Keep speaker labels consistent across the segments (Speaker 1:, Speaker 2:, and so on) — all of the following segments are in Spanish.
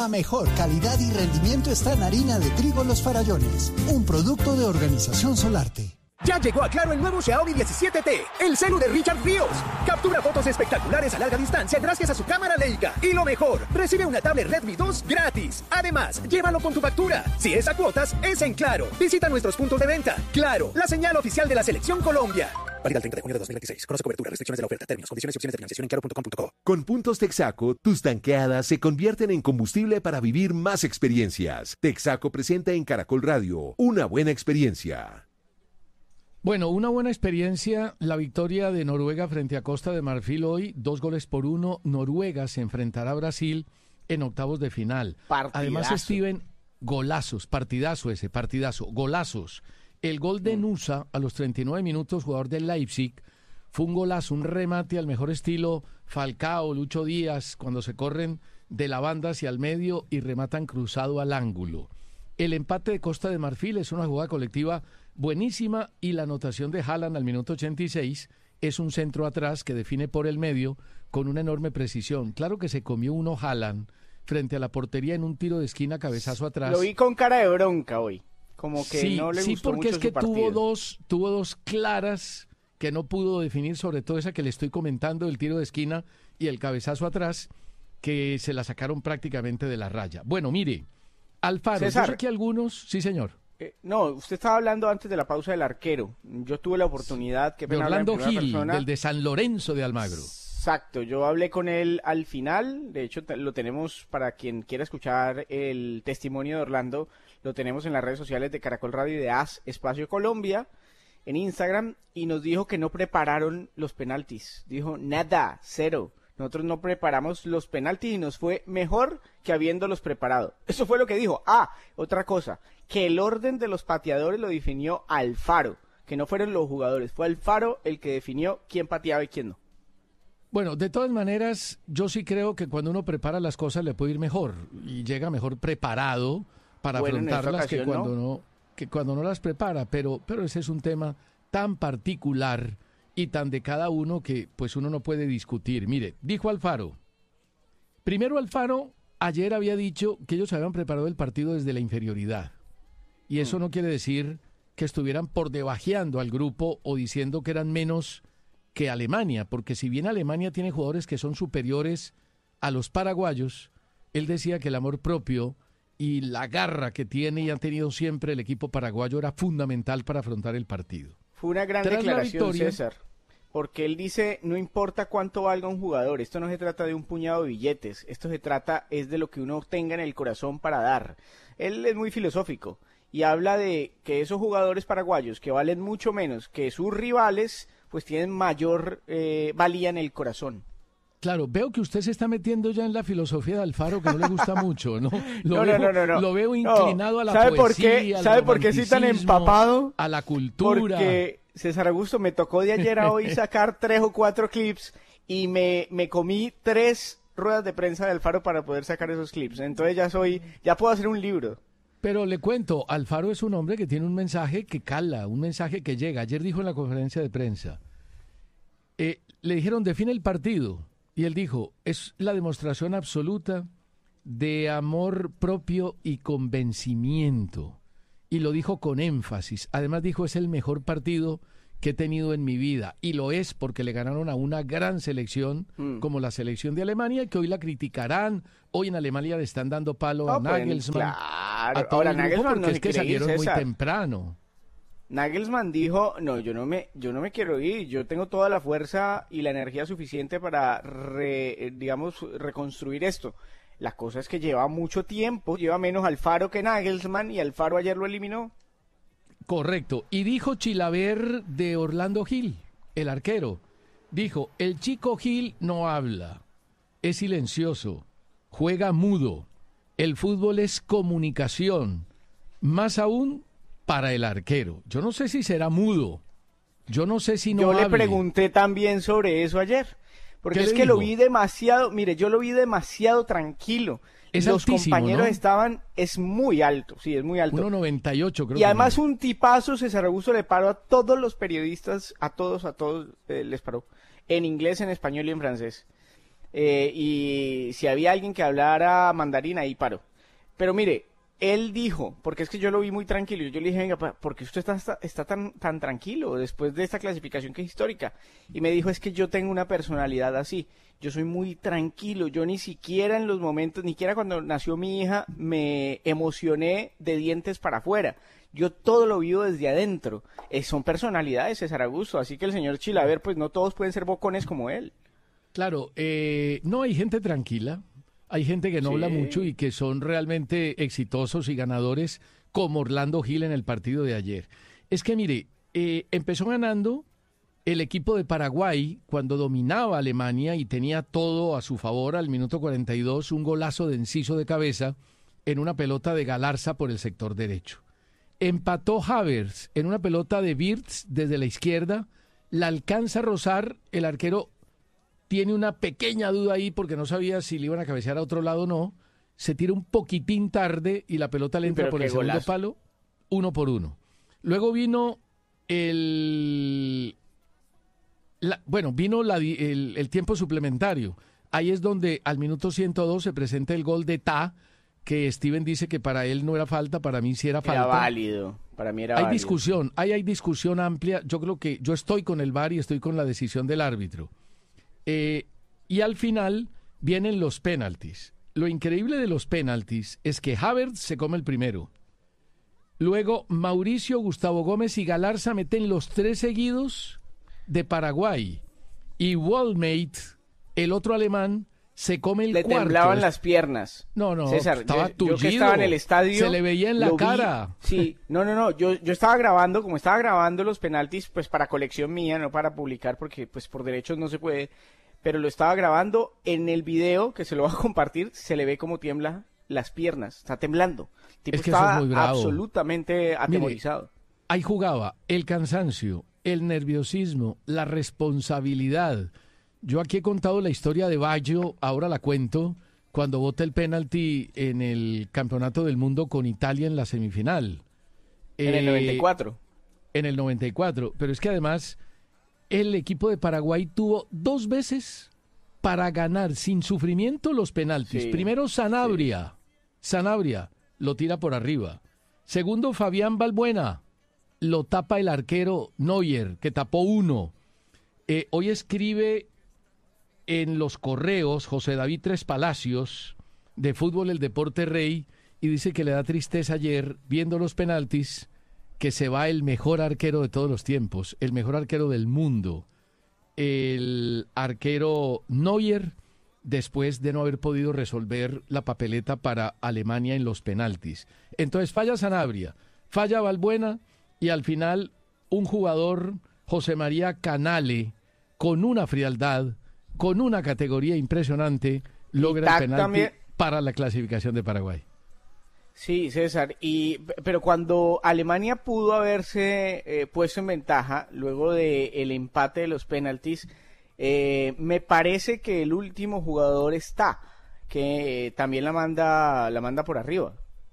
Speaker 1: La mejor calidad y rendimiento está en harina de trigo Los Farallones, un producto de Organización Solarte.
Speaker 2: Ya llegó a Claro el nuevo Xiaomi 17T, el celu de Richard Ríos. Captura fotos espectaculares a larga distancia gracias a su cámara Leica. Y lo mejor, recibe una tablet Redmi 2 gratis. Además, llévalo con tu factura. Si es a cuotas, es en Claro. Visita nuestros puntos de venta. Claro, la señal oficial de la Selección Colombia. Válida el 30 de junio de 2026. Conoce cobertura, restricciones de la oferta, términos, condiciones y opciones de financiación en claro.com.co.
Speaker 3: Con puntos Texaco, tus tanqueadas se convierten en combustible para vivir más experiencias. Texaco presenta en Caracol Radio una buena experiencia.
Speaker 4: Bueno, una buena experiencia, la victoria de Noruega frente a Costa de Marfil hoy, 2-1. Noruega se enfrentará a Brasil en octavos de final.
Speaker 5: Partidazo.
Speaker 4: Además, Steven, golazos, partidazo, golazos. El gol de Nusa a los 39 minutos, jugador del Leipzig, fue un golazo, un remate al mejor estilo Falcao, Lucho Díaz, cuando se corren de la banda hacia el medio y rematan cruzado al ángulo. El empate de Costa de Marfil es una jugada colectiva buenísima y la anotación de Haaland al minuto 86 es un centro atrás que define por el medio con una enorme precisión. Claro que se comió uno Haaland frente a la portería en un tiro de esquina, cabezazo atrás.
Speaker 5: Lo vi con cara de bronca hoy, como que
Speaker 4: sí,
Speaker 5: no le gustó mucho.
Speaker 4: Sí, porque es que
Speaker 5: su partido.
Speaker 4: tuvo dos claras que no pudo definir, sobre todo esa que le estoy comentando, el tiro de esquina y el cabezazo atrás, que se la sacaron prácticamente de la raya. Bueno, mire, Alfaro,
Speaker 5: César,
Speaker 4: yo sé que algunos... Sí, señor.
Speaker 5: No, usted estaba hablando antes de la pausa del arquero. Yo tuve la oportunidad
Speaker 4: de Orlando Gil, del de San Lorenzo de Almagro.
Speaker 5: Exacto, yo hablé con él al final. De hecho, lo tenemos para quien quiera escuchar el testimonio de Orlando. Lo tenemos en las redes sociales de Caracol Radio y de AS Espacio Colombia en Instagram. Y nos dijo que no prepararon los penaltis. Dijo, nada, cero. Nosotros no preparamos los penaltis y nos fue mejor que habiéndolos preparado. Eso fue lo que dijo. Otra cosa, que el orden de los pateadores lo definió Alfaro, que no fueron los jugadores. Fue Alfaro el que definió quién pateaba y quién no.
Speaker 4: Bueno, de todas maneras, yo sí creo que cuando uno prepara las cosas le puede ir mejor y llega mejor preparado para afrontarlas que cuando no las prepara. Pero ese es un tema tan particular y tan de cada uno que pues uno no puede discutir. Mire, dijo Alfaro. Primero Alfaro ayer había dicho que ellos habían preparado el partido desde la inferioridad. Y eso no quiere decir que estuvieran por debajeando al grupo o diciendo que eran menos que Alemania, porque si bien Alemania tiene jugadores que son superiores a los paraguayos, él decía que el amor propio y la garra que tiene y han tenido siempre el equipo paraguayo era fundamental para afrontar el partido.
Speaker 5: Fue una gran declaración, César, porque él dice, no importa cuánto valga un jugador, esto no se trata de un puñado de billetes, esto se trata es de lo que uno tenga en el corazón para dar. Él es muy filosófico y habla de que esos jugadores paraguayos que valen mucho menos que sus rivales, pues tienen mayor valía en el corazón.
Speaker 4: Claro, veo que usted se está metiendo ya en la filosofía de Alfaro, que no le gusta mucho, ¿no?
Speaker 5: No.
Speaker 4: Lo veo inclinado a la
Speaker 5: ¿Sabe
Speaker 4: poesía,
Speaker 5: ¿Sabe por qué estoy tan empapado?
Speaker 4: A la cultura.
Speaker 5: Porque, César Augusto, me tocó de ayer a hoy sacar 3 o 4 clips y me comí 3 ruedas de prensa de Alfaro para poder sacar esos clips. Entonces ya puedo hacer un libro.
Speaker 4: Pero le cuento, Alfaro es un hombre que tiene un mensaje que cala, un mensaje que llega. Ayer dijo en la conferencia de prensa, le dijeron, define el partido. Y él dijo, es la demostración absoluta de amor propio y convencimiento. Y lo dijo con énfasis. Además dijo, es el mejor partido que he tenido en mi vida. Y lo es porque le ganaron a una gran selección como la selección de Alemania, que hoy la criticarán. Hoy en Alemania le están dando palo a Nagelsmann.
Speaker 5: Claro.
Speaker 4: A todo
Speaker 5: Ahora
Speaker 4: el grupo,
Speaker 5: Nagelsmann
Speaker 4: porque
Speaker 5: no
Speaker 4: es que salieron muy temprano.
Speaker 5: Nagelsmann dijo, no, yo no me quiero ir, yo tengo toda la fuerza y la energía suficiente para, reconstruir esto. La cosa es que lleva mucho tiempo, lleva menos Alfaro que Nagelsmann y Alfaro ayer lo eliminó.
Speaker 4: Correcto, y dijo Chilaver de Orlando Gil, el arquero, dijo, el chico Gil no habla, es silencioso, juega mudo, el fútbol es comunicación, más aún para el arquero. Yo no sé si será mudo. Yo no sé si no hable.
Speaker 5: Yo le pregunté también sobre eso ayer. Porque es que lo vi demasiado, mire, yo lo vi demasiado tranquilo.
Speaker 4: Es
Speaker 5: los
Speaker 4: altísimo,
Speaker 5: compañeros
Speaker 4: ¿no?
Speaker 5: es muy alto, sí, es muy alto.
Speaker 4: 1.98 creo.
Speaker 5: Y además un tipazo, César Augusto le paró a todos los periodistas, a todos les paró. En inglés, en español y en francés. y si había alguien que hablara mandarín, ahí paró. Pero mire, él dijo, porque es que yo lo vi muy tranquilo, yo le dije, venga, ¿por qué usted está tan tranquilo después de esta clasificación que es histórica? Y me dijo, es que yo tengo una personalidad así, yo soy muy tranquilo, yo ni siquiera en los momentos, ni siquiera cuando nació mi hija, me emocioné de dientes para afuera. Yo todo lo vivo desde adentro. Son personalidades, César Augusto, así que el señor Chilaver, pues no todos pueden ser bocones como él.
Speaker 4: Claro, no, hay gente tranquila. Hay gente que no habla mucho y que son realmente exitosos y ganadores, como Orlando Gil en el partido de ayer. Es que, mire, empezó ganando el equipo de Paraguay cuando dominaba a Alemania y tenía todo a su favor al minuto 42, un golazo de Enciso de cabeza en una pelota de Galarza por el sector derecho. Empató Havertz en una pelota de Wirtz desde la izquierda, la alcanza a rozar, el arquero tiene una pequeña duda ahí porque no sabía si le iban a cabecear a otro lado o no. Se tira un poquitín tarde y la pelota le entra por el segundo palo, 1-1. Luego vino el tiempo suplementario. Ahí es donde al minuto 102 se presenta el gol de Ta, que Steven dice que para él no era falta, para mí sí era falta.
Speaker 5: Era válido, para mí era válido.
Speaker 4: Hay discusión amplia. Yo creo que yo estoy con el VAR y estoy con la decisión del árbitro. Y al final vienen los penaltis. Lo increíble de los penaltis es que Havertz se come el primero. Luego Mauricio, Gustavo Gómez y Galarza meten los 3 seguidos de Paraguay. Y Wallmate, el otro alemán, se come el cuarto.
Speaker 5: Le temblaban las piernas.
Speaker 4: No,
Speaker 5: César,
Speaker 4: estaba tullido.
Speaker 5: Yo que estaba en el estadio.
Speaker 4: Se le veía en la cara.
Speaker 5: Sí, no. Yo estaba grabando, como estaba grabando los penaltis, pues para colección mía, no para publicar, porque pues por derechos no se puede. Pero lo estaba grabando en el video, que se lo va a compartir, se le ve cómo tiembla las piernas. Está temblando. El tipo
Speaker 4: es que
Speaker 5: estaba
Speaker 4: eso es muy bravo.
Speaker 5: Absolutamente atemorizado.
Speaker 4: Mire, ahí jugaba el cansancio, el nerviosismo, la responsabilidad. Yo aquí he contado la historia de Baggio, ahora la cuento, cuando bota el penalti en el Campeonato del Mundo con Italia en la semifinal.
Speaker 5: En el 94.
Speaker 4: En el 94, pero es que además el equipo de Paraguay tuvo 2 veces para ganar sin sufrimiento los penaltis. Sí, primero Sanabria lo tira por arriba. Segundo Fabián Balbuena, lo tapa el arquero Neuer, que tapó uno. Hoy escribe en los correos José David Tres Palacios, de Fútbol El Deporte Rey, y dice que le da tristeza ayer, viendo los penaltis, que se va el mejor arquero de todos los tiempos, el mejor arquero del mundo, el arquero Neuer, después de no haber podido resolver la papeleta para Alemania en los penaltis. Entonces falla Sanabria, falla Balbuena, y al final un jugador, José María Canale, con una frialdad, con una categoría impresionante, logra el penalti también para la clasificación de Paraguay.
Speaker 5: Sí, César, pero cuando Alemania pudo haberse puesto en ventaja luego del empate de los penaltis, me parece que el último jugador está, que también la manda por arriba.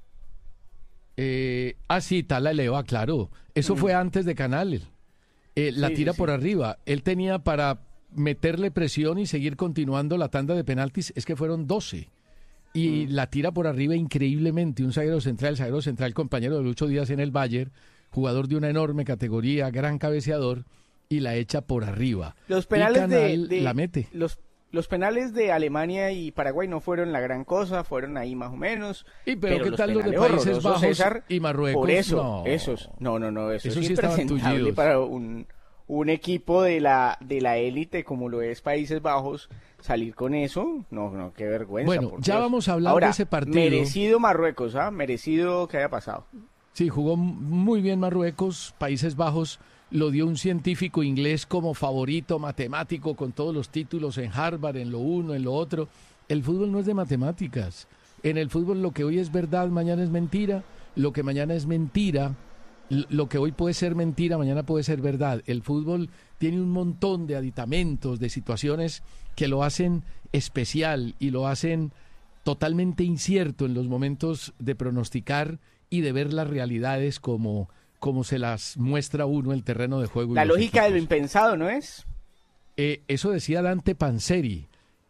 Speaker 4: Sí, está, la eleva, claro. Eso fue antes de Canales. La tira por arriba. Él tenía para meterle presión y seguir continuando la tanda de penaltis, es que fueron 12. Y la tira por arriba increíblemente. Un zaguero central, compañero de Lucho Díaz en el Bayern, jugador de una enorme categoría, gran cabeceador, y la echa por arriba.
Speaker 5: Los penales
Speaker 4: la mete.
Speaker 5: Los penales de Alemania y Paraguay no fueron la gran cosa, fueron ahí más o menos.
Speaker 4: Pero ¿qué tal los de Países Bajos, César, y Marruecos?
Speaker 5: Por eso, eso es impresentable para un equipo de la élite como lo es Países Bajos, salir con eso, no, qué vergüenza.
Speaker 4: Bueno, ya vamos a hablar de ese partido.
Speaker 5: Merecido Marruecos, merecido que haya pasado.
Speaker 4: Sí, jugó muy bien Marruecos. Países Bajos lo dio un científico inglés como favorito matemático, con todos los títulos en Harvard, en lo uno, en lo otro. El fútbol no es de matemáticas. En el fútbol lo que hoy es verdad, mañana es mentira. Lo que mañana es mentira, lo que hoy puede ser mentira, mañana puede ser verdad. El fútbol tiene un montón de aditamentos, de situaciones que lo hacen especial y lo hacen totalmente incierto en los momentos de pronosticar y de ver las realidades como se las muestra uno el terreno de juego.
Speaker 5: La lógica de lo impensado, ¿no es?
Speaker 4: Eso decía Dante Panzeri.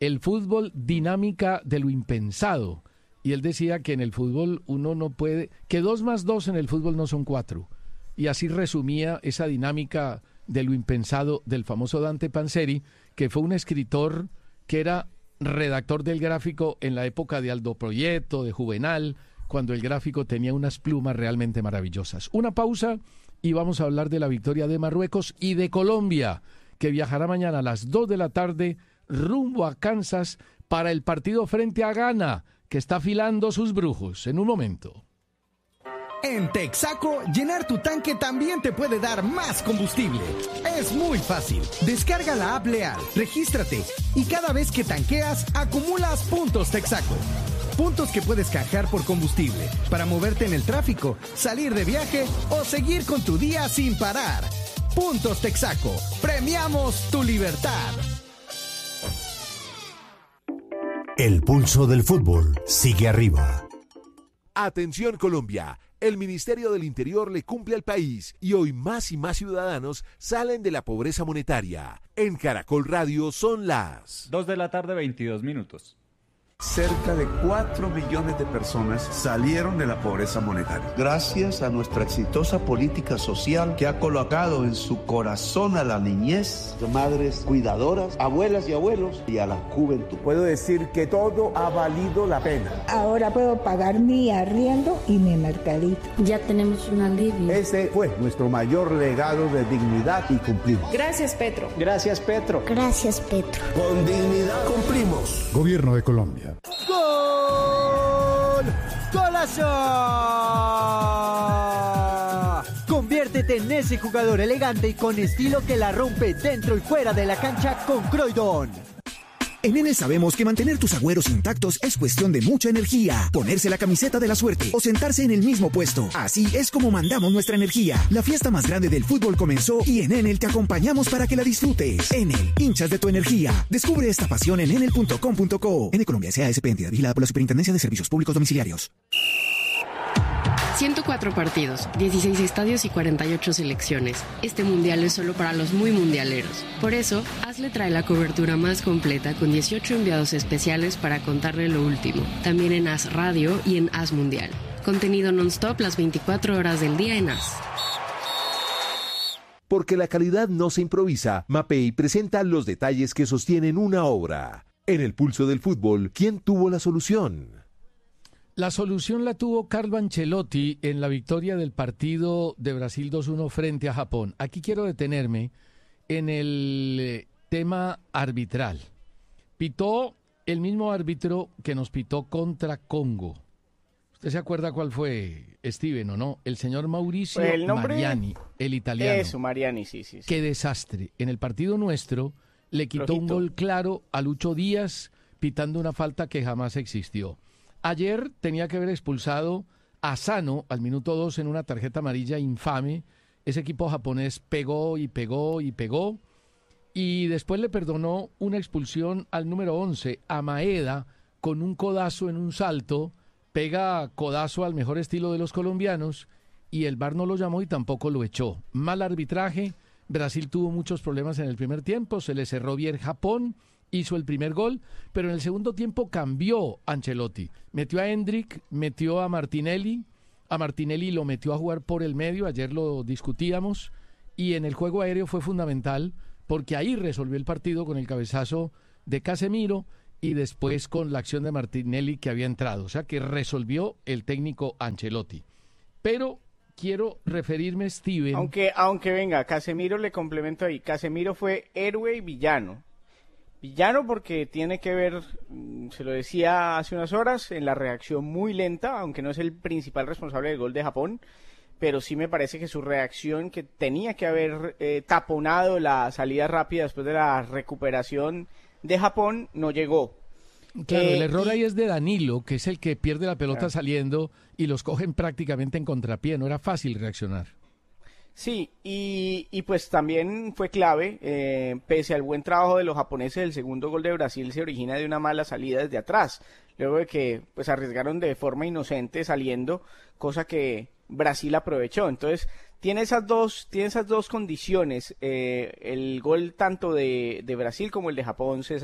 Speaker 4: el fútbol, dinámica de lo impensado. Y él decía que en el fútbol uno no puede, que 2 más 2 en el fútbol no son 4. Y así resumía esa dinámica de lo impensado del famoso Dante Panzeri, que fue un escritor que era redactor del Gráfico en la época de Aldo Proyecto, de Juvenal, cuando el Gráfico tenía unas plumas realmente maravillosas. Una pausa y vamos a hablar de la victoria de Marruecos y de Colombia, que viajará mañana a las 2 de la tarde rumbo a Kansas para el partido frente a Ghana, que está afilando sus brujos. En un momento.
Speaker 6: En Texaco, llenar tu tanque también te puede dar más combustible. Es muy fácil. Descarga la app Leal, regístrate y cada vez que tanqueas, acumulas puntos Texaco. Puntos que puedes canjear por combustible para moverte en el tráfico, salir de viaje o seguir con tu día sin parar. Puntos Texaco. Premiamos tu libertad.
Speaker 7: El pulso del fútbol sigue arriba.
Speaker 3: Atención Colombia, el Ministerio del Interior le cumple al país y hoy más y más ciudadanos salen de la pobreza monetaria. En Caracol Radio son las
Speaker 8: 2 de la tarde, 22 minutos.
Speaker 9: Cerca de 4 millones de personas salieron de la pobreza monetaria. Gracias a nuestra exitosa política social que ha colocado en su corazón a la niñez, madres cuidadoras, abuelas y abuelos y a la juventud.
Speaker 10: Puedo decir que todo ha valido la pena.
Speaker 11: Ahora puedo pagar mi arriendo y mi mercadito.
Speaker 12: Ya tenemos un alivio.
Speaker 10: Ese fue nuestro mayor legado de dignidad y cumplimos.
Speaker 13: Gracias, Petro.
Speaker 5: Gracias, Petro.
Speaker 12: Gracias, Petro.
Speaker 9: Con dignidad cumplimos.
Speaker 7: Gobierno de Colombia.
Speaker 14: ¡Gol! ¡Golazo! Conviértete en ese jugador elegante y con estilo que la rompe dentro y fuera de la cancha con Croydon.
Speaker 15: En Enel sabemos que mantener tus agüeros intactos es cuestión de mucha energía. Ponerse la camiseta de la suerte o sentarse en el mismo puesto. Así es como mandamos nuestra energía. La fiesta más grande del fútbol comenzó y en Enel te acompañamos para que la disfrutes. Enel, hinchas de tu energía. Descubre esta pasión en enel.com.co. Enel Colombia S.A.S.P. entidad vigilada por la Superintendencia de Servicios Públicos Domiciliarios.
Speaker 16: 104 partidos, 16 estadios y 48 selecciones. Este mundial es solo para los muy mundialeros. Por eso, AS le trae la cobertura más completa con 18 enviados especiales para contarle lo último. También en AS Radio y en AS Mundial. Contenido non-stop las 24 horas del día en AS.
Speaker 3: Porque la calidad no se improvisa, Mapei presenta los detalles que sostienen una obra. En el pulso del fútbol, ¿quién tuvo la solución?
Speaker 4: La solución la tuvo Carlo Ancelotti en la victoria del partido de Brasil 2-1 frente a Japón. Aquí quiero detenerme en el tema arbitral. Pitó el mismo árbitro que nos pitó contra Congo. ¿Usted se acuerda cuál fue, Steven, o no? El señor Mauricio Mariani, el italiano.
Speaker 5: Eso, Mariani, sí.
Speaker 4: Qué desastre. En el partido nuestro le quitó un gol claro a Lucho Díaz pitando una falta que jamás existió. Ayer tenía que haber expulsado a Sano al minuto 2 en una tarjeta amarilla infame. Ese equipo japonés pegó y pegó y pegó. Y después le perdonó una expulsión al número 11, a Maeda, con un codazo en un salto. Pega codazo al mejor estilo de los colombianos y el VAR no lo llamó y tampoco lo echó. Mal arbitraje. Brasil tuvo muchos problemas en el primer tiempo. Se le cerró bien Japón. Hizo el primer gol, pero en el segundo tiempo cambió Ancelotti. Metió a Hendrick, metió a Martinelli lo metió a jugar por el medio, ayer lo discutíamos, y en el juego aéreo fue fundamental, porque ahí resolvió el partido con el cabezazo de Casemiro y después con la acción de Martinelli que había entrado, o sea que resolvió el técnico Ancelotti. Pero quiero referirme, Steven...
Speaker 5: Aunque venga, Casemiro le complemento ahí, Casemiro fue héroe y villano. Villano porque tiene que ver, se lo decía hace unas horas, en la reacción muy lenta, aunque no es el principal responsable del gol de Japón, pero sí me parece que su reacción, que tenía que haber taponado la salida rápida después de la recuperación de Japón, no llegó.
Speaker 4: Claro, el error ahí es de Danilo, que es el que pierde la pelota saliendo y los cogen prácticamente en contrapié, no era fácil reaccionar.
Speaker 5: Sí, y pues también fue clave, pese al buen trabajo de los japoneses, el segundo gol de Brasil se origina de una mala salida desde atrás, luego de que pues arriesgaron de forma inocente saliendo, cosa que Brasil aprovechó. Entonces tiene esas dos condiciones, el gol tanto de Brasil como el de Japón, César,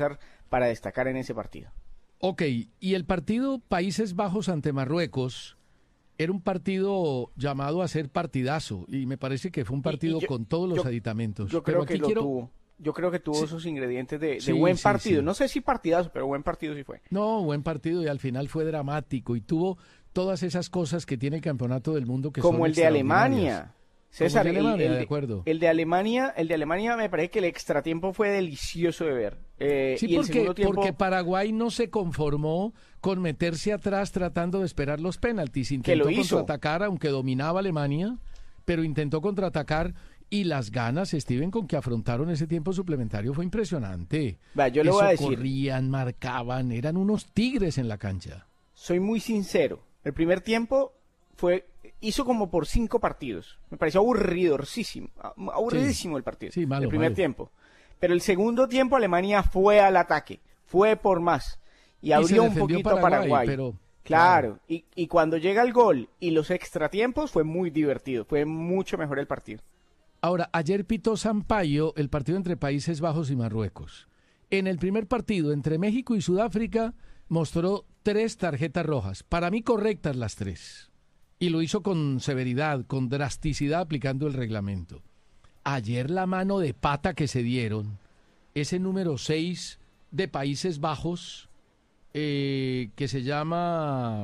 Speaker 5: para destacar en ese partido.
Speaker 4: Ok, y el partido Países Bajos ante Marruecos era un partido llamado a ser partidazo, y me parece que fue un partido con todos los aditamentos.
Speaker 5: Yo creo que lo tuvo. Yo creo que tuvo esos ingredientes de buen partido. No sé si partidazo, pero buen partido sí fue.
Speaker 4: No, buen partido, y al final fue dramático y tuvo todas esas cosas que tiene el Campeonato del Mundo que
Speaker 5: como
Speaker 4: son
Speaker 5: el de Alemania. César,
Speaker 4: de acuerdo.
Speaker 5: El de Alemania me parece que el extratiempo fue delicioso de ver.
Speaker 4: Sí, porque Paraguay no se conformó con meterse atrás tratando de esperar los penaltis. Intentó contraatacar, aunque dominaba Alemania, pero intentó contraatacar, y las ganas, Steven, con que afrontaron ese tiempo suplementario fue impresionante.
Speaker 5: Yo le voy a decir,
Speaker 4: corrían, marcaban, eran unos tigres en la cancha.
Speaker 5: Soy muy sincero, el primer tiempo hizo como por 5 partidos. Me pareció aburridísimo el partido.
Speaker 4: Sí, malo,
Speaker 5: el primer
Speaker 4: malo.
Speaker 5: tiempo. Pero el segundo tiempo Alemania fue al ataque, fue por más. Y abrió un poquito a Paraguay.
Speaker 4: Pero,
Speaker 5: claro. Y cuando llega el gol y los extratiempos fue muy divertido. Fue mucho mejor el partido.
Speaker 4: Ahora, ayer pitó Sampaio el partido entre Países Bajos y Marruecos. En el primer partido entre México y Sudáfrica mostró 3 tarjetas rojas. Para mí correctas las 3. Y lo hizo con severidad, con drasticidad, aplicando el reglamento. Ayer la mano de pata que se dieron, ese número 6 de Países Bajos, que se llama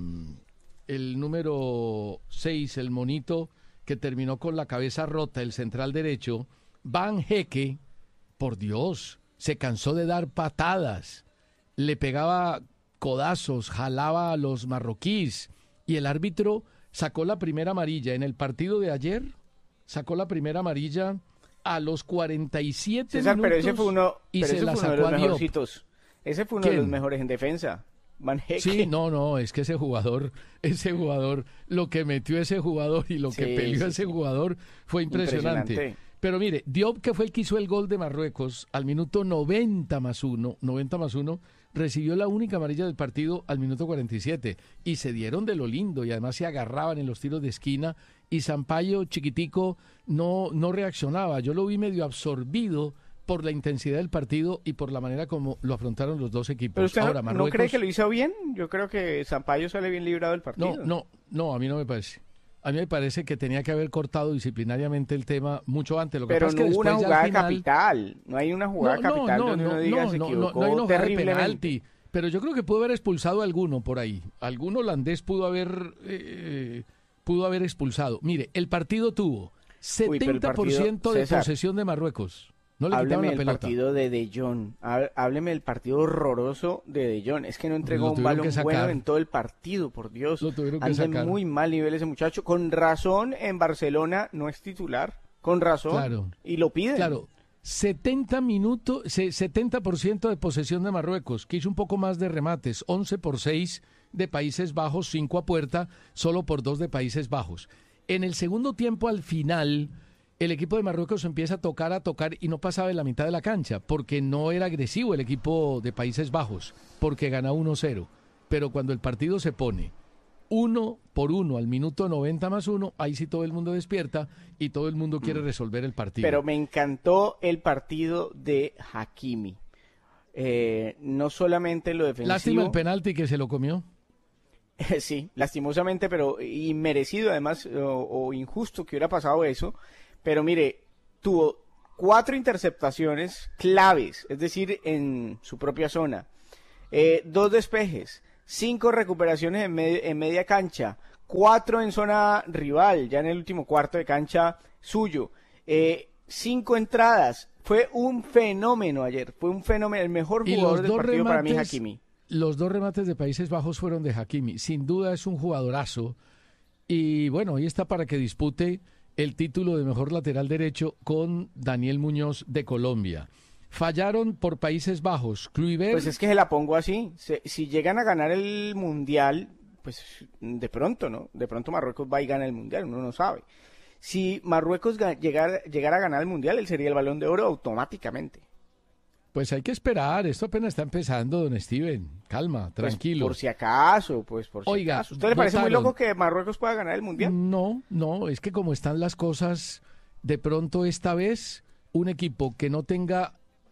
Speaker 4: el número 6, el monito que terminó con la cabeza rota, el central derecho, Van Hecke, por Dios, se cansó de dar patadas, le pegaba codazos, jalaba a los marroquíes, y el árbitro sacó la primera amarilla. En el partido de ayer, sacó la primera amarilla a los 47
Speaker 5: César,
Speaker 4: minutos.
Speaker 5: Pero ese fue uno de los
Speaker 4: mejorcitos.
Speaker 5: Ese fue uno de los mejores en defensa. Van Hecke.
Speaker 4: Sí, no, es que ese jugador, lo que metió ese jugador y lo que peleó ese jugador fue impresionante. Pero mire, Diop, que fue el que hizo el gol de Marruecos al minuto 90 más uno, recibió la única amarilla del partido al minuto 47, y se dieron de lo lindo, y además se agarraban en los tiros de esquina, y Sampaio, chiquitico, no reaccionaba. Yo lo vi medio absorbido por la intensidad del partido y por la manera como lo afrontaron los dos equipos.
Speaker 5: ¿Pero usted
Speaker 4: ahora, Marruecos,
Speaker 5: no cree que lo hizo bien? Yo creo que Sampaio sale bien librado del partido.
Speaker 4: No, a mí no me parece. A mí me parece que tenía que haber cortado disciplinariamente el tema mucho antes. Lo que
Speaker 5: pero
Speaker 4: pasa
Speaker 5: no
Speaker 4: es que
Speaker 5: hubo una
Speaker 4: después,
Speaker 5: jugada
Speaker 4: al final,
Speaker 5: capital. No hay una jugada capital donde uno diga se equivocó
Speaker 4: no hay una jugada de
Speaker 5: terriblemente.
Speaker 4: penalti. Pero yo creo que pudo haber expulsado a alguno por ahí. Algún holandés pudo haber expulsado. Mire, el partido tuvo 70% de posesión de Marruecos. No le quitaban la pelota.
Speaker 5: Partido de De Jong. Hábleme del partido horroroso de De Jong. Es que no entregó un balón bueno en todo el partido, por Dios. Anda en muy mal nivel ese muchacho. Con razón en Barcelona no es titular. Con razón.
Speaker 4: Claro.
Speaker 5: Y lo piden.
Speaker 4: Claro. 70% de posesión de Marruecos, que hizo un poco más de remates, 11-6 de Países Bajos, 5 a puerta, solo por 2 de Países Bajos. En el segundo tiempo, al final, el equipo de Marruecos empieza a tocar y no pasaba de la mitad de la cancha, porque no era agresivo el equipo de Países Bajos, porque ganaba 1-0. Pero cuando el partido se pone 1-1 al minuto 90 más 1, ahí sí todo el mundo despierta y todo el mundo quiere resolver el partido.
Speaker 5: Pero me encantó el partido de Hakimi. No solamente lo defensivo.
Speaker 4: Lástima el penalti que se lo comió.
Speaker 5: Sí, lastimosamente, pero inmerecido además, o injusto que hubiera pasado eso. Pero mire, tuvo 4 interceptaciones claves, es decir, en su propia zona. 2 despejes. 5 recuperaciones en media cancha, 4 en zona rival, ya en el último cuarto de cancha suyo, 5 entradas. Fue un fenómeno ayer, fue un fenómeno, el mejor jugador del partido para mí, Hakimi.
Speaker 4: Los 2 remates de Países Bajos fueron de Hakimi, sin duda es un jugadorazo, y bueno, ahí está para que dispute el título de mejor lateral derecho con Daniel Muñoz de Colombia. Fallaron por Países Bajos. Kluivert...
Speaker 5: Pues es que se la pongo así. Si llegan a ganar el Mundial, pues de pronto, ¿no? De pronto Marruecos va y gana el Mundial, uno no sabe. Si Marruecos llegara a ganar el Mundial, él sería el Balón de Oro automáticamente.
Speaker 4: Pues hay que esperar, esto apenas está empezando, don Steven. Calma, tranquilo.
Speaker 5: Pues por si acaso,
Speaker 4: Oiga,
Speaker 5: acaso. ¿Usted le parece muy loco que Marruecos pueda ganar el Mundial?
Speaker 4: No, es que como están las cosas, de pronto esta vez, un equipo que no tenga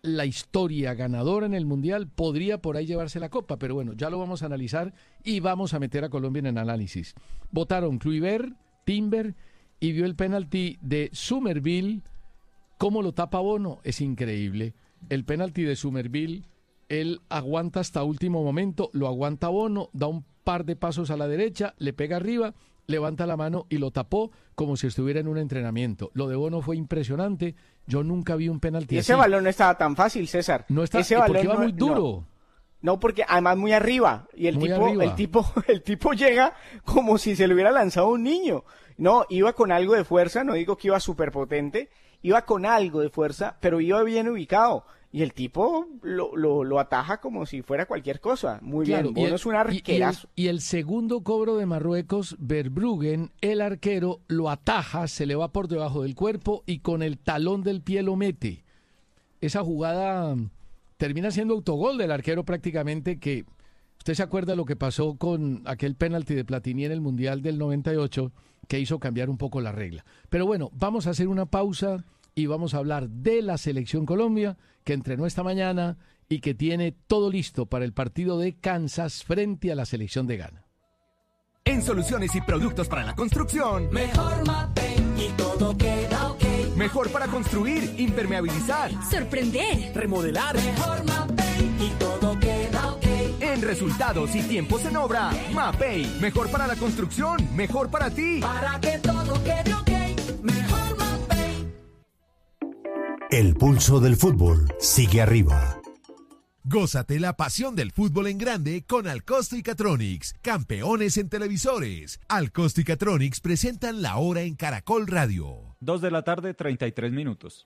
Speaker 4: la historia ganadora en el Mundial, podría por ahí llevarse la copa. Pero bueno, ya lo vamos a analizar y vamos a meter a Colombia en el análisis. Votaron Kluivert, Timber y vio el penalti de Summerville. ¿Cómo lo tapa Bono? Es increíble. El penalti de Summerville, él aguanta hasta último momento, lo aguanta Bono, da un par de pasos a la derecha, le pega arriba, levanta la mano y lo tapó como si estuviera en un entrenamiento. Lo de Bono fue impresionante. Yo nunca vi un penalti así.
Speaker 5: Ese balón no estaba tan fácil, César.
Speaker 4: No está,
Speaker 5: ese balón
Speaker 4: porque iba muy duro.
Speaker 5: No, porque además muy arriba. Y el tipo llega como si se le hubiera lanzado un niño. No, iba con algo de fuerza, no digo que iba súper potente, iba con algo de fuerza, pero iba bien ubicado. Y el tipo lo ataja como si fuera cualquier cosa. Muy bien, Bono es un arquerazo.
Speaker 4: Y el segundo cobro de Marruecos, Verbruggen, el arquero, lo ataja, se le va por debajo del cuerpo y con el talón del pie lo mete. Esa jugada termina siendo autogol del arquero prácticamente, que usted se acuerda lo que pasó con aquel penalti de Platini en el Mundial del 98, que hizo cambiar un poco la regla. Pero bueno, vamos a hacer una pausa y vamos a hablar de la Selección Colombia, que entrenó esta mañana y que tiene todo listo para el partido de Kansas frente a la selección de Ghana.
Speaker 13: En soluciones y productos para la construcción,
Speaker 17: mejor Mapei y todo queda ok.
Speaker 13: Mejor para construir, impermeabilizar,
Speaker 17: sorprender,
Speaker 13: remodelar.
Speaker 17: Mejor Mapei y todo queda ok.
Speaker 13: En resultados y tiempos en obra, Mapei. Mejor para la construcción, mejor para ti.
Speaker 17: Para que todo quede ok. Mejor Mapei.
Speaker 7: El pulso del fútbol sigue arriba.
Speaker 3: Gózate la pasión del fútbol en grande con Alcosto y Catronics, campeones en televisores. Alcosto y Catronics presentan la hora en Caracol Radio.
Speaker 8: 2:33 p.m.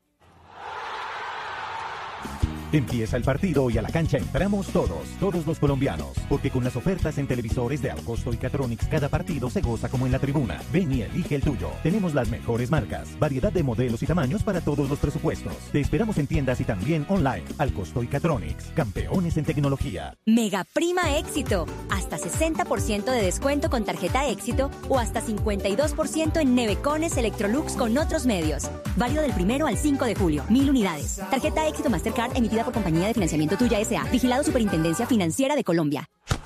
Speaker 18: Empieza el partido y a la cancha entramos todos los colombianos, porque con las ofertas en televisores de Alcosto y Catronics cada partido se goza como en la tribuna. Ven y elige el tuyo. Tenemos las mejores marcas, variedad de modelos y tamaños para todos los presupuestos. Te esperamos en tiendas y también online. Alcosto y Catronics, campeones en tecnología.
Speaker 19: Mega Prima Éxito, hasta 60% de descuento con tarjeta Éxito o hasta 52% en nevecones Electrolux con otros medios. Válido del 1 al 5 de julio, 1000 unidades. Tarjeta Éxito Mastercard emitida por Compañía de Financiamiento Tuya S.A. Vigilado Superintendencia Financiera de Colombia.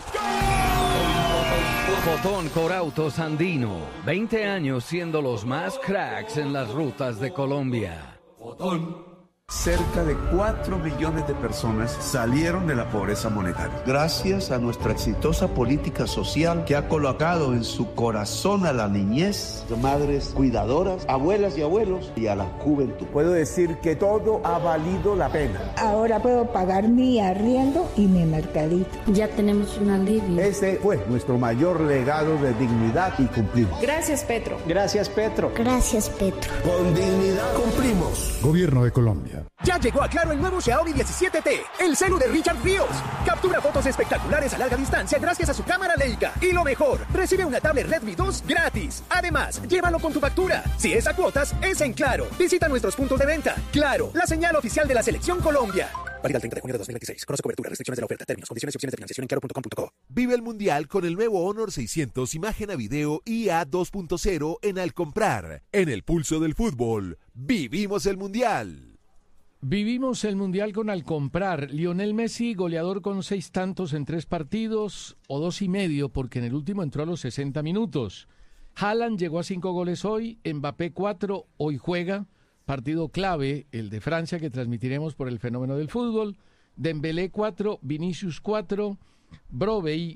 Speaker 20: Fotón Corautos Andino. 20 años siendo los más cracks en las rutas de Colombia.
Speaker 9: Fotón. Cerca de 4 millones de personas salieron de la pobreza monetaria. Gracias a nuestra exitosa política social que ha colocado en su corazón a la niñez, madres cuidadoras, abuelas y abuelos y a la juventud.
Speaker 10: Puedo decir que todo ha valido la pena.
Speaker 11: Ahora puedo pagar mi arriendo y mi mercadito.
Speaker 12: Ya tenemos un alivio.
Speaker 10: Ese fue nuestro mayor legado de dignidad y cumplimos.
Speaker 21: Gracias, Petro.
Speaker 5: Gracias, Petro.
Speaker 12: Gracias, Petro.
Speaker 9: Con dignidad cumplimos.
Speaker 7: Gobierno de Colombia.
Speaker 2: Ya llegó a Claro el nuevo Xiaomi 17T, el celu de Richard Ríos. Captura fotos espectaculares a larga distancia gracias a su cámara Leica. Y lo mejor, recibe una tablet Redmi 2 gratis. Además, llévalo con tu factura. Si es a cuotas, es en Claro. Visita nuestros puntos de venta. Claro, la señal oficial de la Selección Colombia. Válida el 30 de junio de 2026. Conoce cobertura, restricciones de la oferta, términos, condiciones y opciones de financiación en claro.com.co.
Speaker 3: Vive el Mundial con el nuevo Honor 600 imagen a video IA 2.0 en Al Comprar. En el pulso del fútbol, vivimos el Mundial.
Speaker 4: Vivimos el Mundial con Al Comprar. Lionel Messi, goleador con 6 tantos en 3 partidos, o 2,5, porque en el último entró a los 60 minutos. Haaland llegó a 5 goles hoy, Mbappé 4, hoy juega. Partido clave, el de Francia, que transmitiremos por el fenómeno del fútbol. Dembélé 4, Vinicius 4, Brobbey,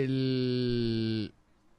Speaker 4: el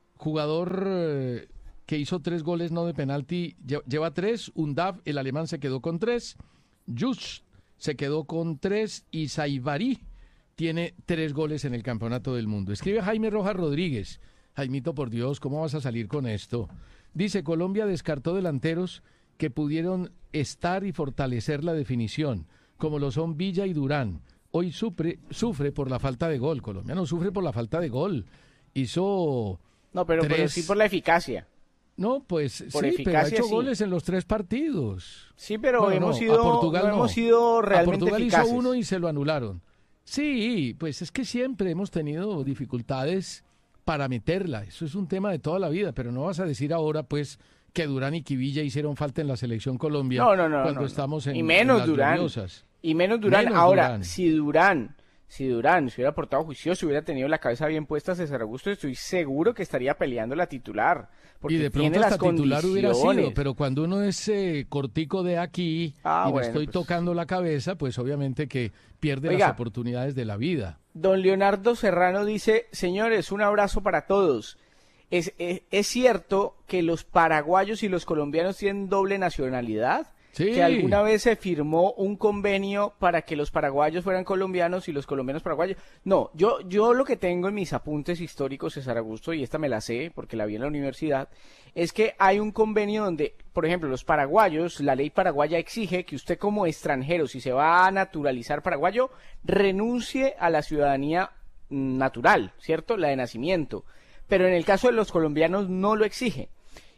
Speaker 4: jugador que hizo 3 goles no de penalti, lleva 3. Undav, el alemán, se quedó con 3. Just se quedó con 3 y Saibari tiene 3 goles en el Campeonato del Mundo. Escribe Jaime Rojas Rodríguez. Jaimito, por Dios, ¿cómo vas a salir con esto? Dice, Colombia descartó delanteros que pudieron estar y fortalecer la definición, como lo son Villa y Durán. Hoy sufre por la falta de gol. Colombia no sufre por la falta de gol. Hizo
Speaker 5: No, pero sí por la eficacia.
Speaker 4: No, pues
Speaker 5: por
Speaker 4: sí, pero ha hecho
Speaker 5: sí.
Speaker 4: goles en los 3 partidos.
Speaker 5: Sí, pero
Speaker 4: bueno,
Speaker 5: hemos sido realmente
Speaker 4: Portugal
Speaker 5: eficaces.
Speaker 4: Hizo 1 y se lo anularon. Sí, pues es que siempre hemos tenido dificultades para meterla. Eso es un tema de toda la vida, pero no vas a decir ahora, pues, que Durán y Quivilla hicieron falta en la Selección Colombia
Speaker 5: No,
Speaker 4: cuando estamos en
Speaker 5: y menos
Speaker 4: las
Speaker 5: Durán.
Speaker 4: gloriosas.
Speaker 5: Y menos Durán. Ahora, si Durán se hubiera portado juicioso, hubiera tenido la cabeza bien puesta César Augusto, estoy seguro que estaría peleando la titular. Porque
Speaker 4: y de pronto
Speaker 5: tiene
Speaker 4: hasta
Speaker 5: las
Speaker 4: titular hubiera
Speaker 5: condiciones.
Speaker 4: sido, pero cuando uno es cortico de aquí y me estoy tocando la cabeza, pues obviamente que pierde las oportunidades de la vida.
Speaker 5: Don Leonardo Serrano dice, señores, un abrazo para todos. ¿Es cierto que los paraguayos y los colombianos tienen doble nacionalidad?
Speaker 4: Sí.
Speaker 5: Que alguna vez se firmó un convenio para que los paraguayos fueran colombianos y los colombianos paraguayos. No, yo lo que tengo en mis apuntes históricos, César Augusto, y esta me la sé porque la vi en la universidad, es que hay un convenio donde, por ejemplo, los paraguayos, la ley paraguaya exige que usted como extranjero, si se va a naturalizar paraguayo, renuncie a la ciudadanía natural, ¿cierto? La de nacimiento. Pero en el caso de los colombianos no lo exige.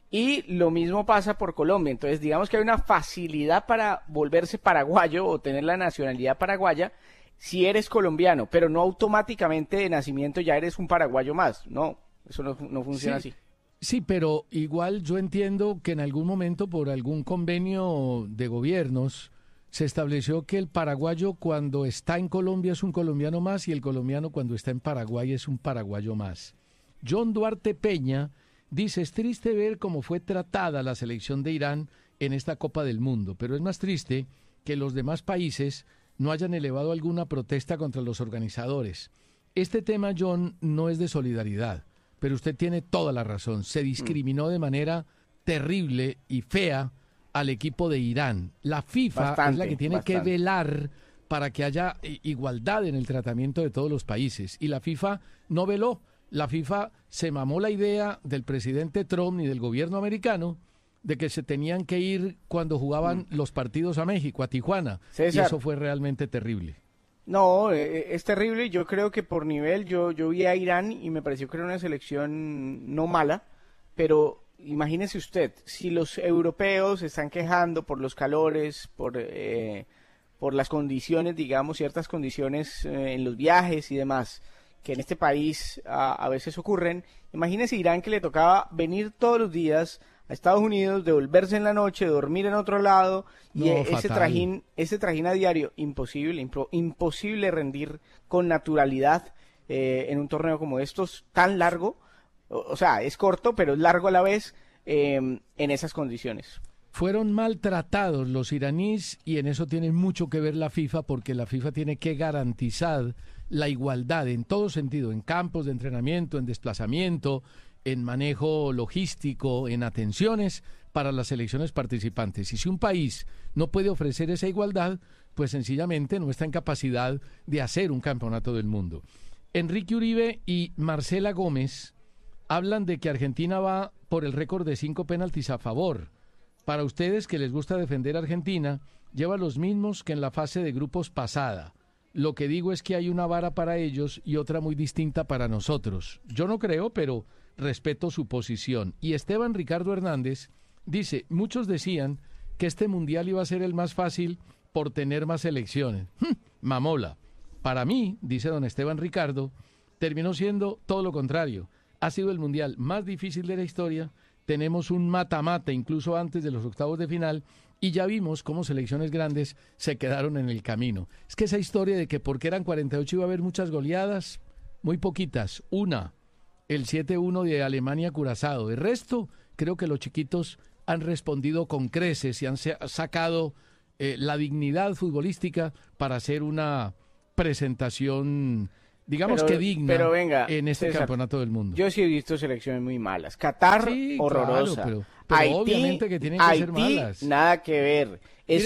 Speaker 5: Y lo mismo pasa por Colombia. Entonces, digamos que hay una facilidad para volverse paraguayo o tener la nacionalidad paraguaya si eres colombiano, pero no automáticamente de nacimiento ya eres un paraguayo más. No, eso no funciona así.
Speaker 4: Sí, pero igual yo entiendo que en algún momento por algún convenio de gobiernos se estableció que el paraguayo cuando está en Colombia es un colombiano más y el colombiano cuando está en Paraguay es un paraguayo más. John Duarte Peña dice, es triste ver cómo fue tratada la selección de Irán en esta Copa del Mundo, pero es más triste que los demás países no hayan elevado alguna protesta contra los organizadores. Este tema, John, no es de solidaridad, pero usted tiene toda la razón. Se discriminó de manera terrible y fea al equipo de Irán. La FIFA es la que tiene que velar para que haya igualdad en el tratamiento de todos los países, y la FIFA no veló. La FIFA se mamó la idea del presidente Trump y del gobierno americano de que se tenían que ir cuando jugaban los partidos a México, a Tijuana.
Speaker 5: César,
Speaker 4: y eso fue realmente terrible.
Speaker 5: No, es terrible. Yo creo que por nivel, yo vi a Irán y me pareció que era una selección no mala, pero imagínese usted, si los europeos se están quejando por los calores, por las condiciones, digamos, ciertas condiciones en los viajes y demás, que en este país a veces ocurren. Imagínese Irán, que le tocaba venir todos los días a Estados Unidos, devolverse en la noche, dormir en otro lado, y ese trajín a diario, imposible rendir con naturalidad en un torneo como estos, tan largo. O sea, es corto, pero es largo a la vez, en esas condiciones.
Speaker 4: Fueron maltratados los iraníes y en eso tiene mucho que ver la FIFA, porque la FIFA tiene que garantizar la igualdad en todo sentido, en campos de entrenamiento, en desplazamiento, en manejo logístico, en atenciones para las selecciones participantes. Y si un país no puede ofrecer esa igualdad, pues sencillamente no está en capacidad de hacer un campeonato del mundo. Enrique Uribe y Marcela Gómez hablan de que Argentina va por el récord de 5 penaltis a favor. Para ustedes, que les gusta defender a Argentina, lleva los mismos que en la fase de grupos pasada. Lo que digo es que hay una vara para ellos y otra muy distinta para nosotros. Yo no creo, pero respeto su posición. Y Esteban Ricardo Hernández dice, muchos decían que este mundial iba a ser el más fácil por tener más selecciones. Mamola. Para mí, dice don Esteban Ricardo, terminó siendo todo lo contrario. Ha sido el mundial más difícil de la historia. Tenemos un mata-mata incluso antes de los octavos de final y ya vimos cómo selecciones grandes se quedaron en el camino. Es que esa historia de que porque eran 48 iba a haber muchas goleadas, muy poquitas. Una, el 7-1 de Alemania-Curazao. El resto, creo que los chiquitos han respondido con creces y han sacado la dignidad futbolística para hacer una presentación, digamos que digna,
Speaker 5: pero venga,
Speaker 4: en este
Speaker 5: César,
Speaker 4: campeonato del mundo.
Speaker 5: Yo sí he visto selecciones muy malas. Qatar,
Speaker 4: sí,
Speaker 5: horrorosa.
Speaker 4: Claro, pero
Speaker 5: Haití,
Speaker 4: obviamente que tienen que ser malas.
Speaker 5: Nada que ver.
Speaker 4: Mire,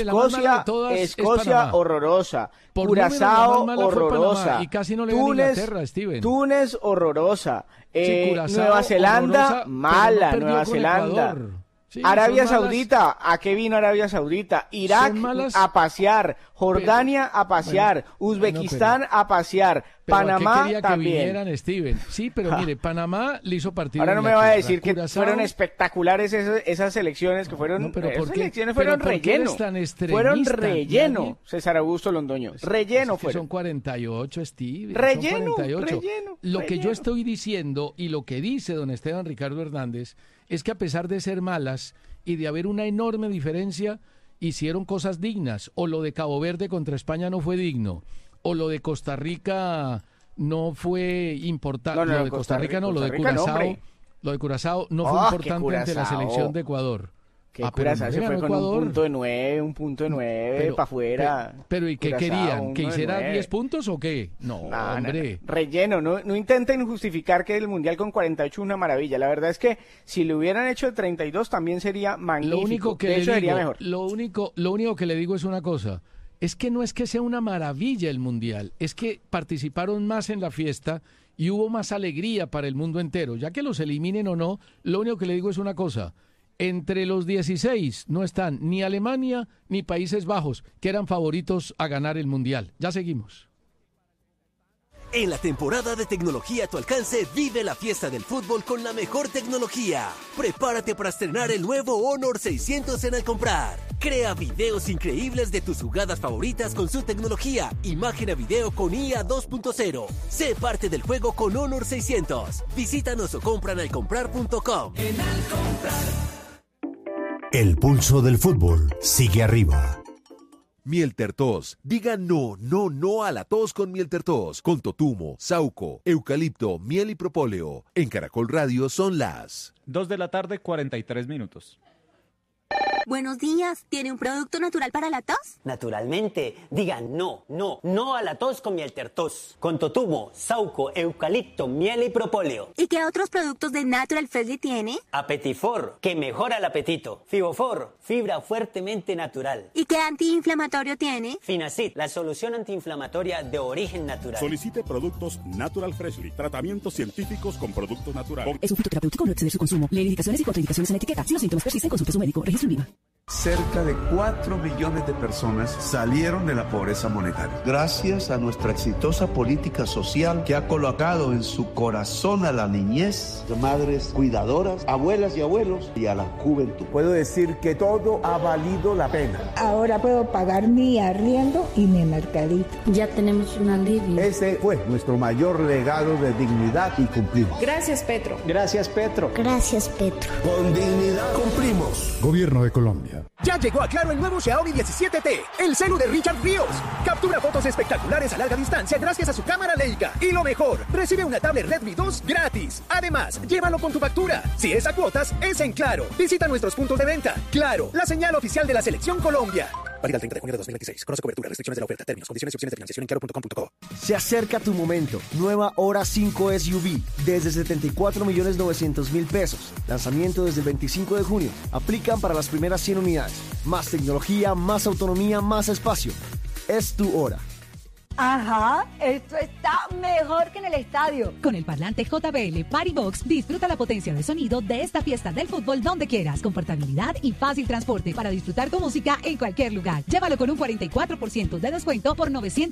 Speaker 5: Escocia horrorosa. Curazao horrorosa.
Speaker 4: Y casi no le gana Inglaterra, Steven.
Speaker 5: Túnez horrorosa.
Speaker 4: Curazao,
Speaker 5: Nueva Zelanda
Speaker 4: horrorosa,
Speaker 5: mala.
Speaker 4: no
Speaker 5: Nueva Zelanda.
Speaker 4: Ecuador. Sí,
Speaker 5: Arabia Saudita, ¿a qué vino Arabia Saudita? Irak a pasear, Jordania a pasear, Uzbekistán a pasear, Panamá también.
Speaker 4: Que vinieran, Steven. Sí, pero mire, Panamá le hizo partido.
Speaker 5: Ahora no me va a decir que fueron espectaculares esas selecciones que fueron. Esas selecciones fueron relleno. Fueron relleno, César Augusto Londoño. Relleno fueron.
Speaker 4: Son 48, Steven.
Speaker 5: Relleno.
Speaker 4: Lo que yo estoy diciendo y lo que dice don Esteban Ricardo Hernández es que a pesar de ser malas y de haber una enorme diferencia, hicieron cosas dignas, o lo de Cabo Verde contra España no fue digno, o lo de Costa Rica no fue importante, lo de Costa Rica no, lo de Curazao no fue importante ante la selección de Ecuador.
Speaker 5: Curazao se fue con un punto de nueve para afuera.
Speaker 4: Pero ¿y qué querían? ¿Que hiciera 10 puntos o qué? No, hombre.
Speaker 5: No. Relleno, no intenten justificar que el Mundial con 48 es una maravilla. La verdad es que si lo hubieran hecho de 32 también sería magnífico. Lo
Speaker 4: único que le digo es una cosa. Es que no es que sea una maravilla el Mundial, es que participaron más en la fiesta y hubo más alegría para el mundo entero. Ya que los eliminen o no, lo único que le digo es una cosa. Entre los 16 no están ni Alemania ni Países Bajos, que eran favoritos a ganar el Mundial. Ya seguimos.
Speaker 21: En la temporada de tecnología a tu alcance, vive la fiesta del fútbol con la mejor tecnología. Prepárate para estrenar el nuevo Honor 600 en Al Comprar. Crea videos increíbles de tus jugadas favoritas con su tecnología. Imagen a video con IA 2.0. Sé parte del juego con Honor 600. Visítanos o compra en alcomprar.com.
Speaker 17: En Al Comprar.
Speaker 7: El pulso del fútbol sigue arriba.
Speaker 3: Mieltertos. Diga no a la tos con Mieltertos. Con totumo, sauco, eucalipto, miel y propóleo. En Caracol Radio son las
Speaker 8: 2:43 p.m.
Speaker 22: Buenos días, ¿tiene un producto natural para la tos?
Speaker 23: Naturalmente, digan no a la tos con Mieltertos. Con totumo, sauco, eucalipto, miel y propóleo.
Speaker 22: ¿Y qué otros productos de Natural Freshly tiene?
Speaker 23: Apetifor, que mejora el apetito. Fibofor, fibra fuertemente natural.
Speaker 22: ¿Y qué antiinflamatorio tiene?
Speaker 23: Finacid, la solución antiinflamatoria de origen natural.
Speaker 24: Solicite productos Natural Freshly, tratamientos científicos con productos naturales.
Speaker 25: Es un fitoterapéutico, no exceder su consumo. Lee indicaciones y contraindicaciones en etiqueta. Si los síntomas persisten, consulte a su médico. Registro en Lima.
Speaker 9: Cerca de 4 millones de personas salieron de la pobreza monetaria. Gracias a nuestra exitosa política social que ha colocado en su corazón a la niñez, a madres cuidadoras, abuelas y abuelos y a la juventud.
Speaker 10: Puedo decir que todo ha valido la pena.
Speaker 11: Ahora puedo pagar mi arriendo y mi mercadito.
Speaker 12: Ya tenemos un alivio.
Speaker 10: Ese fue nuestro mayor legado de dignidad y cumplimos.
Speaker 26: Gracias, Petro.
Speaker 5: Gracias, Petro.
Speaker 12: Gracias, Petro.
Speaker 9: Con dignidad cumplimos.
Speaker 7: Gobierno de Colombia.
Speaker 2: Ya llegó a Claro el nuevo Xiaomi 17T, el celu de Richard Ríos. Captura fotos espectaculares a larga distancia gracias a su cámara Leica. Y lo mejor, recibe una tablet Redmi 2 gratis. Además, llévalo con tu factura. Si es a cuotas, es en Claro. Visita nuestros puntos de venta. Claro, la señal oficial de la Selección Colombia. Válida el 30 de junio de 2026. Conoce cobertura, restricciones de la oferta, términos, condiciones y opciones de financiación en claro.com.co.
Speaker 27: Se acerca tu momento. Nueva Hora 5 SUV desde 74.900.000 pesos. Lanzamiento desde el 25 de junio. Aplican para las primeras 100 unidades. Más tecnología, más autonomía, más espacio. Es tu hora.
Speaker 28: Ajá, esto está mejor que en el estadio.
Speaker 29: Con el parlante JBL Party Box, disfruta la potencia de sonido de esta fiesta del fútbol donde quieras, con portabilidad y fácil transporte para disfrutar tu música en cualquier lugar. Llévalo con un 44% de descuento por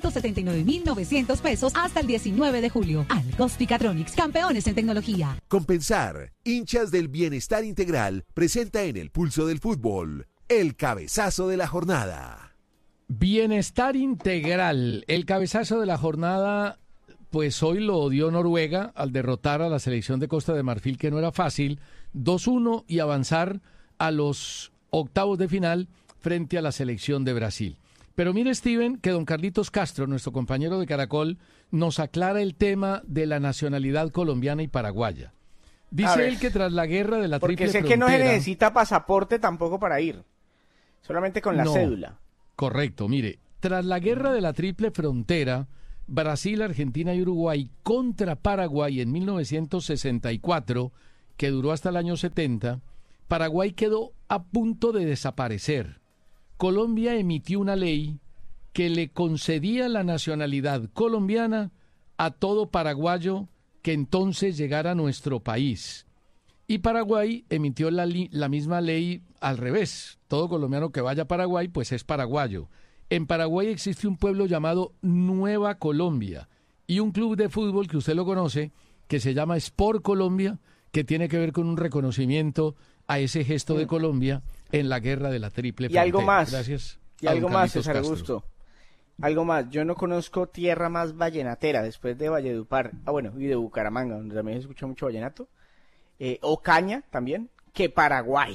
Speaker 29: 979.900 pesos hasta el 19 de julio. Algos Picatronics, campeones en tecnología.
Speaker 3: Compensar, hinchas del bienestar integral, presenta en el pulso del fútbol el cabezazo de la jornada.
Speaker 4: Bienestar integral. El cabezazo de la jornada, pues hoy lo dio Noruega al derrotar a la selección de Costa de Marfil, que no era fácil, 2-1 y avanzar a los octavos de final frente a la selección de Brasil. Pero mire, Steven, que don Carlitos Castro, nuestro compañero de Caracol, nos aclara el tema de la nacionalidad colombiana y paraguaya. Dice él que tras la guerra de la triple frontera...
Speaker 5: Porque sé que no se necesita pasaporte tampoco para ir, solamente con la cédula.
Speaker 4: Correcto, mire, tras la guerra de la triple frontera, Brasil, Argentina y Uruguay contra Paraguay en 1964, que duró hasta el año 70, Paraguay quedó a punto de desaparecer. Colombia emitió una ley que le concedía la nacionalidad colombiana a todo paraguayo que entonces llegara a nuestro país. Y Paraguay emitió la misma ley al revés. Todo colombiano que vaya a Paraguay, pues es paraguayo. En Paraguay existe un pueblo llamado Nueva Colombia y un club de fútbol que usted lo conoce, que se llama Sport Colombia, que tiene que ver con un reconocimiento a ese gesto de Colombia en la guerra de la triple frontera.
Speaker 5: Y algo más.
Speaker 4: Gracias.
Speaker 5: Y algo más, César Augusto. Algo más. Yo no conozco tierra más vallenatera después de Valledupar. Y de Bucaramanga, donde también se escucha mucho vallenato. Ocaña también, que Paraguay.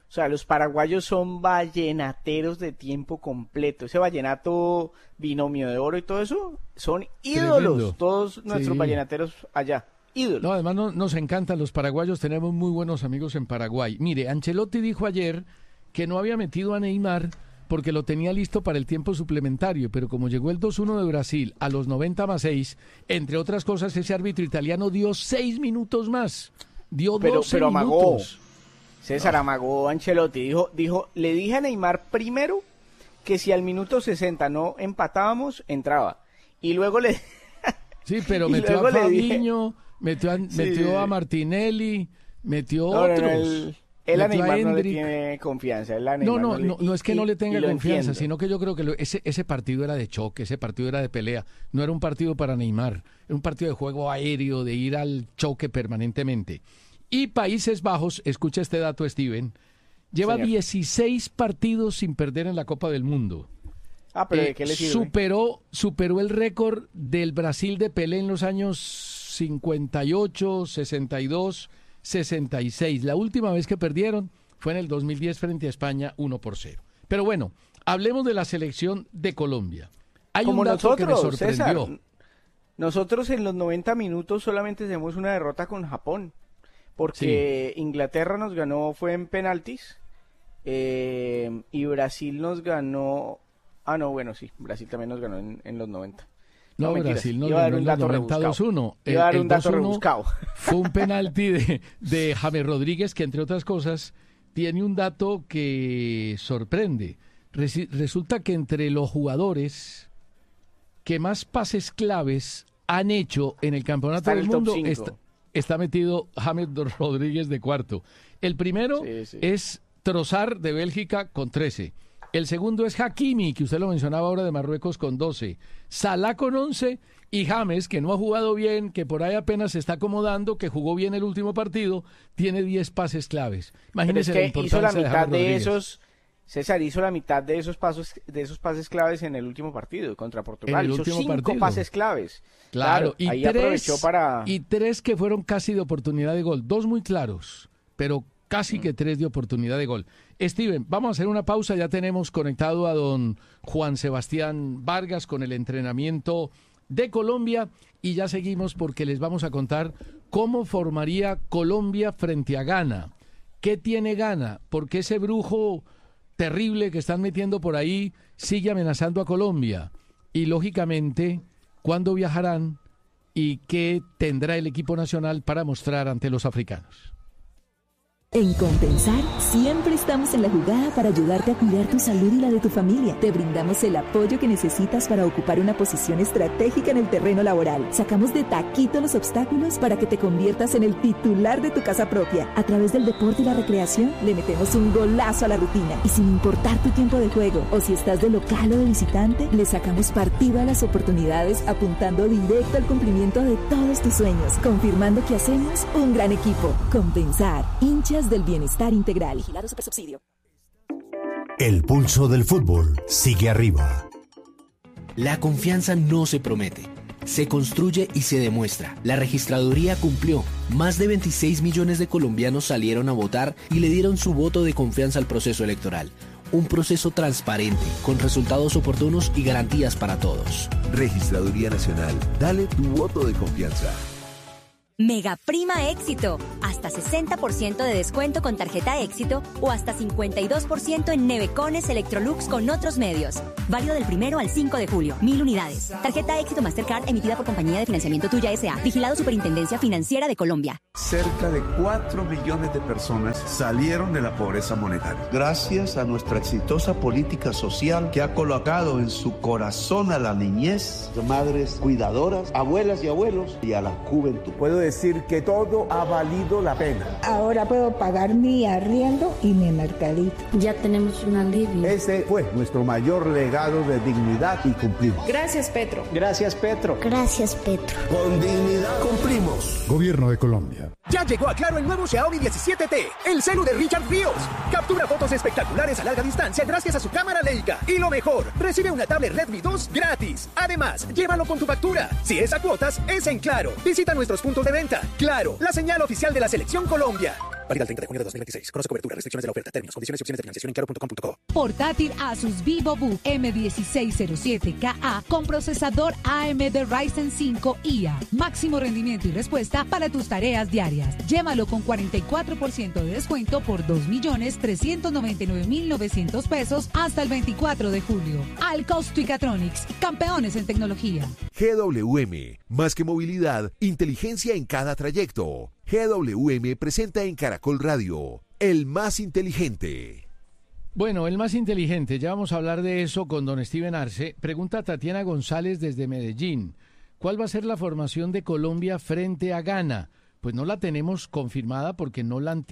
Speaker 5: O sea, los paraguayos son vallenateros de tiempo completo. Ese vallenato binomio de oro y todo eso, son ídolos. Tremendo. Todos nuestros vallenateros allá, ídolos.
Speaker 4: No, además nos encantan los paraguayos, tenemos muy buenos amigos en Paraguay. Mire, Ancelotti dijo ayer que no había metido a Neymar porque lo tenía listo para el tiempo suplementario, pero como llegó el 2-1 de Brasil a los 90+6, entre otras cosas, ese árbitro italiano dio 6 minutos más. Dio 12
Speaker 5: pero amagó.
Speaker 4: minutos.
Speaker 5: César amagó Ancelotti, dijo, le dije a Neymar primero que si al minuto 60 no empatábamos, entraba. Y luego le...
Speaker 4: Sí, pero metió a Fabinho, metió a Martinelli, metió otros.
Speaker 5: Él a Neymar no le tiene confianza.
Speaker 4: No es que no le tenga confianza, sino que yo creo que ese partido era de choque, ese partido era de pelea. No era un partido para Neymar, era un partido de juego aéreo, de ir al choque permanentemente. Y Países Bajos, escucha este dato, Steven, lleva 16 partidos sin perder en la Copa del Mundo.
Speaker 5: Pero ¿de qué le sirve?
Speaker 4: Superó el récord del Brasil de Pelé en los años 58, 62, 66. La última vez que perdieron fue en el 2010 frente a España 1-0. Pero bueno, hablemos de la selección de Colombia. Hay
Speaker 5: como
Speaker 4: un dato
Speaker 5: nosotros,
Speaker 4: que me sorprendió.
Speaker 5: César, nosotros en los 90 minutos solamente tenemos una derrota con Japón. Porque Inglaterra nos ganó, fue en penaltis, y Brasil nos ganó... Brasil también nos ganó en los 90.
Speaker 4: No, Brasil nos ganó en los 92-1.
Speaker 5: Iba a dar un dato rebuscado.
Speaker 4: Fue un penalti de James Rodríguez, que entre otras cosas tiene un dato que sorprende. Resulta que entre los jugadores que más pases claves han hecho en el Campeonato del Mundo está metido James Rodríguez de cuarto. El primero es Trossard de Bélgica con 13. El segundo es Hakimi, que usted lo mencionaba ahora, de Marruecos con 12. Salah con 11 y James, que no ha jugado bien, que por ahí apenas se está acomodando, que jugó bien el último partido, tiene 10 pases claves. Imagínese la importancia
Speaker 5: hizo la mitad
Speaker 4: de
Speaker 5: esos. César hizo la mitad de esos pases claves en el último partido contra Portugal. Hizo 5 pases claves.
Speaker 4: Claro, y
Speaker 5: ahí
Speaker 4: 3,
Speaker 5: aprovechó para...
Speaker 4: y 3 que fueron casi de oportunidad de gol. 2 muy claros, pero casi que 3 de oportunidad de gol. Steven, vamos a hacer una pausa. Ya tenemos conectado a don Juan Sebastián Vargas con el entrenamiento de Colombia y ya seguimos porque les vamos a contar cómo formaría Colombia frente a Ghana. ¿Qué tiene Ghana? Porque ese brujo terrible que están metiendo por ahí sigue amenazando a Colombia. Y lógicamente, ¿cuándo viajarán y qué tendrá el equipo nacional para mostrar ante los africanos?
Speaker 25: En Compensar, siempre estamos en la jugada para ayudarte a cuidar tu salud y la de tu familia. Te brindamos el apoyo que necesitas para ocupar una posición estratégica en el terreno laboral. Sacamos de taquito los obstáculos para que te conviertas en el titular de tu casa propia. A través del deporte y la recreación, le metemos un golazo a la rutina. Y sin importar tu tiempo de juego, o si estás de local o de visitante, le sacamos partido a las oportunidades apuntando directo al cumplimiento de todos tus sueños. Confirmando que hacemos un gran equipo. Compensar, hinchas del bienestar integral. Vigilado Supersubsidio.
Speaker 7: El pulso del fútbol sigue arriba.
Speaker 1: La confianza no se promete, se construye y se demuestra. La registraduría cumplió. Más de 26 millones de colombianos salieron a votar y le dieron su voto de confianza al proceso electoral. Un proceso transparente, con resultados oportunos y garantías para todos.
Speaker 3: Registraduría Nacional, dale tu voto de confianza.
Speaker 22: Mega Prima Éxito. Hasta 60% de descuento con tarjeta Éxito o hasta 52% en Nevecones Electrolux con otros medios. Válido del 1 al 5 de julio. 1000 unidades. Tarjeta Éxito Mastercard emitida por Compañía de Financiamiento Tuya S.A. Vigilado Superintendencia Financiera de Colombia.
Speaker 9: Cerca de 4 millones de personas salieron de la pobreza monetaria. Gracias a nuestra exitosa política social que ha colocado en su corazón a la niñez,
Speaker 10: madres cuidadoras, abuelas y abuelos y a la juventud. Puedo decir que todo ha valido la pena.
Speaker 11: Ahora puedo pagar mi arriendo y mi mercadito.
Speaker 12: Ya tenemos un alivio.
Speaker 10: Ese fue nuestro mayor legado de dignidad y cumplimos.
Speaker 28: Gracias, Petro.
Speaker 9: Gracias, Petro.
Speaker 12: Gracias, Petro.
Speaker 9: Con dignidad cumplimos.
Speaker 2: Gobierno de Colombia. Ya llegó a Claro el nuevo Xiaomi 17T, el celu de Richard Ríos. Captura fotos espectaculares a larga distancia gracias a su cámara Leica. Y lo mejor, recibe una tablet Redmi 2 gratis. Además, llévalo con tu factura. Si es a cuotas, es en Claro. Visita nuestros puntos de venta. Claro, la señal oficial de la Selección Colombia. Válida el 30 de junio de 2026. Conoce cobertura, restricciones de la oferta, términos, condiciones y opciones de financiación en claro.com.co.
Speaker 29: Portátil Asus VivoBook M1607KA con procesador AMD Ryzen 5 IA. Máximo rendimiento y respuesta para tus tareas diarias. Llévalo con 44% de descuento por 2.399.900 pesos hasta el 24 de julio. Alcos Twicatronics, campeones en tecnología.
Speaker 3: GWM, más que movilidad, inteligencia en cada trayecto. GWM presenta en Caracol Radio, el más inteligente.
Speaker 4: Bueno, el más inteligente, ya vamos a hablar de eso con don Steven Arce. Pregunta Tatiana González desde Medellín. ¿Cuál va a ser la formación de Colombia frente a Ghana? Pues no la tenemos confirmada porque no la